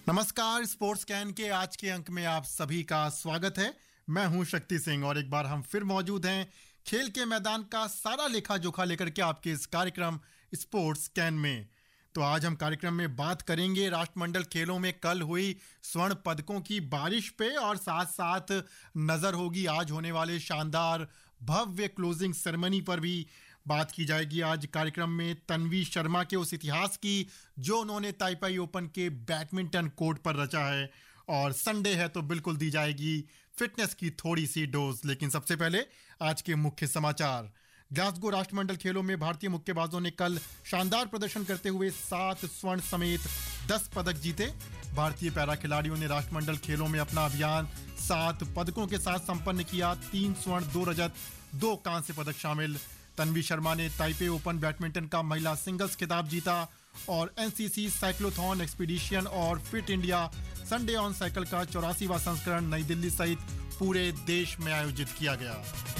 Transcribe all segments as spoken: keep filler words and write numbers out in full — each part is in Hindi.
नमस्कार, स्पोर्ट्स कैन के आज के अंक में आप सभी का स्वागत है। मैं हूं शक्ति सिंह और एक बार हम फिर मौजूद हैं खेल के मैदान का सारा लेखा जोखा लेकर के आपके इस कार्यक्रम स्पोर्ट्स कैन में। तो आज हम कार्यक्रम में बात करेंगे राष्ट्रमंडल खेलों में कल हुई स्वर्ण पदकों की बारिश पे और साथ साथ नजर होगी आज होने वाले शानदार भव्य क्लोजिंग सेरेमनी पर भी बात की जाएगी। आज कार्यक्रम में तन्वी शर्मा के उस इतिहास की जो उन्होंने ताइपाई ओपन के बैडमिंटन कोर्ट पर रचा है, और संडे है तो बिल्कुल दी जाएगी फिटनेस की थोड़ी सी डोज। लेकिन सबसे पहले आज के मुख्य समाचार। ग्लासगो राष्ट्रमंडल खेलों में भारतीय मुक्केबाजों ने कल शानदार प्रदर्शन करते हुए सात स्वर्ण समेत दस पदक जीते। भारतीय पैरा खिलाड़ियों ने राष्ट्रमंडल खेलों में अपना अभियान सात पदकों के साथ संपन्न किया। तीन स्वर्ण, दो रजत, दो कांस्य पदक शामिल। तन्वी शर्मा ने ताइपे ओपन बैडमिंटन का महिला सिंगल्स खिताब जीता और एनसीसी साइक्लोथॉन एक्सपीडिशन और fit India Sunday on cycle का चौरासीवां संस्करण नई दिल्ली सहित पूरे देश में आयोजित किया गया।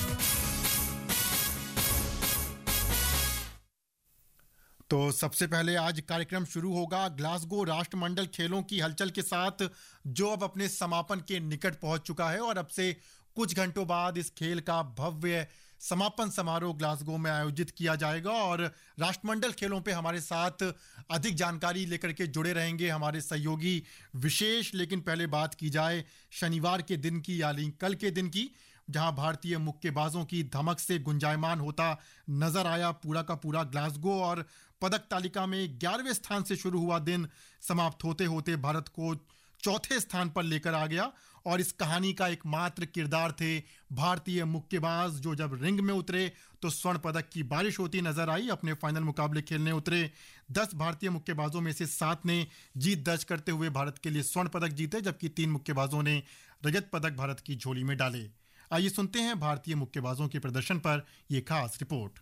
तो सबसे पहले आज कार्यक्रम शुरू होगा ग्लासगो राष्ट्रमंडल खेलों की हलचल के साथ, जो अब अपने समापन के निकट पहुंच चुका है और अब से कुछ घंटों बाद इस खेल का भव्य समापन समारोह ग्लासगो में आयोजित किया जाएगा। और राष्ट्रमंडल खेलों पे हमारे साथ अधिक जानकारी लेकर के जुड़े रहेंगे हमारे सहयोगी विशेष। लेकिन पहले बात की जाए शनिवार के दिन की, यानी कल के दिन की, जहां भारतीय मुक्केबाजों की धमक से गुंजायमान होता नजर आया पूरा का पूरा ग्लासगो। और पदक तालिका में ग्यारहवें स्थान से शुरू हुआ दिन समाप्त होते होते भारत को चौथे स्थान पर लेकर आ गया। और इस कहानी का एकमात्र किरदार थे भारतीय मुक्केबाज, जो जब रिंग में उतरे तो स्वर्ण पदक की बारिश होती नजर आई। अपने फाइनल मुकाबले खेलने उतरे दस भारतीय मुक्केबाजों में से सात ने जीत दर्ज करते हुए भारत के लिए स्वर्ण पदक जीते, जबकि तीन मुक्केबाजों ने रजत पदक भारत की झोली में डाले। आइए सुनते हैं भारतीय मुक्केबाजों के प्रदर्शन पर यह खास रिपोर्ट।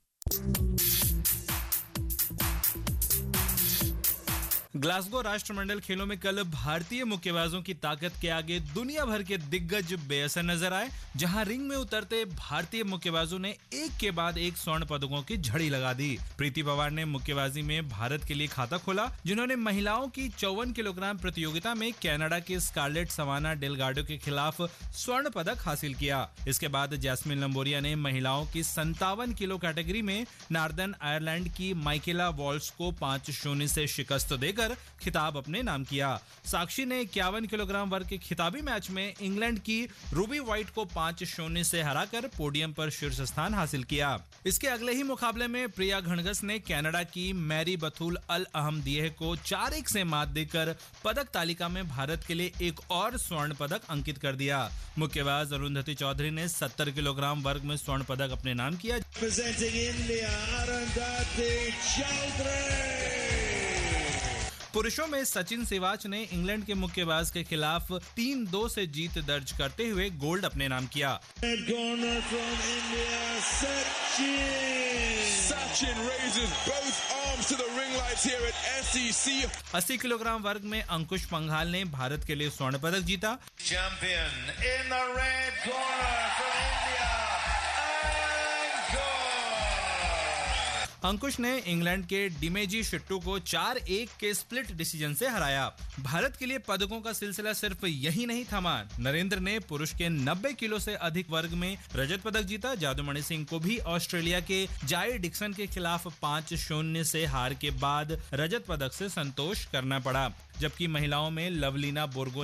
ग्लासगो राष्ट्रमंडल खेलों में कल भारतीय मुक्केबाजों की ताकत के आगे दुनिया भर के दिग्गज बेअसर नजर आए। जहां रिंग में उतरते भारतीय मुक्केबाजों ने एक के बाद एक स्वर्ण पदकों की झड़ी लगा दी। प्रीति पवार ने मुक्केबाजी में भारत के लिए खाता खोला, जिन्होंने महिलाओं की चौवन किलोग्राम प्रतियोगिता में कनाडा के स्कारलेट सवाना डेलगाडो के खिलाफ स्वर्ण पदक हासिल किया। इसके बाद जैस्मिन लंबोरिया ने महिलाओं की संतावन किलो कैटेगरी में नॉर्दर्न आयरलैंड की माइकेला वॉल्स को पांच शून्य से शिकस्त देकर खिताब अपने नाम किया। साक्षी ने इक्यावन किलोग्राम वर्ग के खिताबी मैच में इंग्लैंड की रूबी व्हाइट को पांच शून्य से हराकर पोडियम पर शीर्ष स्थान हासिल किया। इसके अगले ही मुकाबले में प्रिया घणघस ने कनाडा की मैरी बथुल अल अहमदियह को चार एक से मात देकर पदक तालिका में भारत के लिए एक और स्वर्ण पदक अंकित कर दिया। मुक्केबाज अरुंधति चौधरी ने सत्तर किलोग्राम वर्ग में स्वर्ण पदक अपने नाम किया। पुरुषों में सचिन सिवाच ने इंग्लैंड के मुक्केबाज के खिलाफ तीन दो से जीत दर्ज करते हुए गोल्ड अपने नाम किया। अस्सी किलोग्राम वर्ग में अंकुश पंघाल ने भारत के लिए स्वर्ण पदक जीता। Champion in the red corner from India, अंकुश ने इंग्लैंड के डिमेजी शिट्टू को चार एक के स्प्लिट डिसीजन से हराया। भारत के लिए पदकों का सिलसिला सिर्फ यही नहीं थमा। नरेंद्र ने पुरुष के नब्बे किलो से अधिक वर्ग में रजत पदक जीता। जादूमणि सिंह को भी ऑस्ट्रेलिया के जाई डिक्सन के खिलाफ पांच शून्य से हार के बाद रजत पदक से संतोष करना पड़ा। जबकि महिलाओं में लवलीना बोर्गो